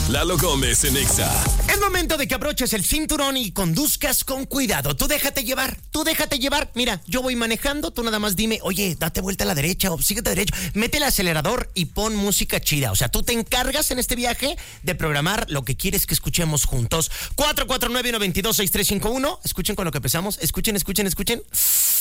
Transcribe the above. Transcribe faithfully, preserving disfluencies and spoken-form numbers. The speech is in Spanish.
Lalo Gómez en Exa. Es momento de que abroches el cinturón y conduzcas con cuidado. Tú déjate llevar, tú déjate llevar. Mira, yo voy manejando, tú nada más dime, oye, date vuelta a la derecha o síguete derecho. Mete el acelerador y pon música chida. O sea, tú te encargas en este viaje de programar lo que quieres que escuchemos juntos. cuatro cuatro nueve, uno dos dos, seis tres cinco uno. Escuchen con lo que empezamos. Escuchen, escuchen, escuchen.